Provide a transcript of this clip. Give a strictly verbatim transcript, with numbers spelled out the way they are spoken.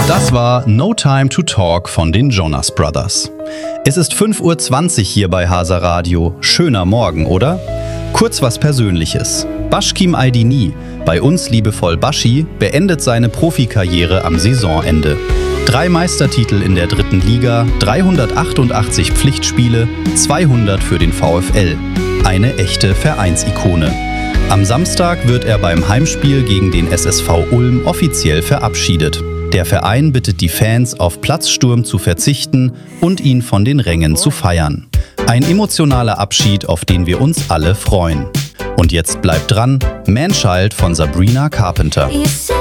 Das war No Time to Talk von den Jonas Brothers. Es ist fünf Uhr zwanzig hier bei Hasa Radio. Schöner Morgen, oder? Kurz was Persönliches. Başkim Aydini, bei uns liebevoll Baschi, beendet seine Profikarriere am Saisonende. Drei Meistertitel in der dritten Liga, dreihundertachtundachtzig Pflichtspiele, zweihundert für den VfL. Eine echte Vereinsikone. Am Samstag wird er beim Heimspiel gegen den S S V Ulm offiziell verabschiedet. Der Verein bittet die Fans, auf Platzsturm zu verzichten und ihn von den Rängen zu feiern. Ein emotionaler Abschied, auf den wir uns alle freuen. Und jetzt bleibt dran, Man Child von Sabrina Carpenter. You said